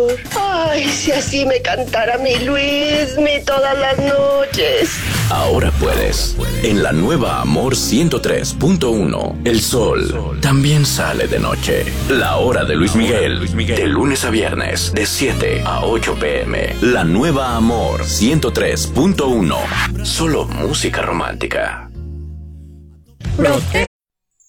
Ay, si así me cantara mi Luismi todas las noches. Ahora puedes. En la nueva Amor 103.1, el sol también sale de noche. La hora de Luis Miguel, de lunes a viernes, de 7 a 8 p.m. La nueva Amor 103.1, solo música romántica.